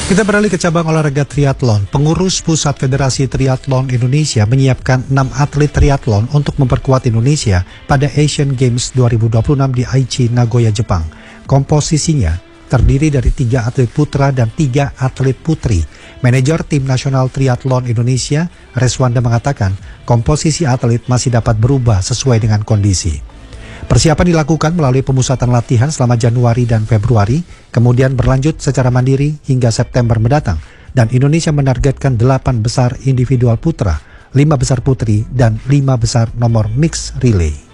Kita beralih ke cabang olahraga triathlon. Pengurus Pusat Federasi Triathlon Indonesia menyiapkan 6 atlet triathlon untuk memperkuat Indonesia pada Asian Games 2026 di Aichi, Nagoya, Jepang. Komposisinya terdiri dari 3 atlet putra dan 3 atlet putri. Manajer Tim Nasional Triathlon Indonesia, Reswanda, mengatakan komposisi atlet masih dapat berubah sesuai dengan kondisi. Persiapan dilakukan melalui pemusatan latihan selama Januari dan Februari, kemudian berlanjut secara mandiri hingga September mendatang, dan Indonesia menargetkan 8 besar individual putra, 5 besar putri, dan 5 besar nomor mix relay.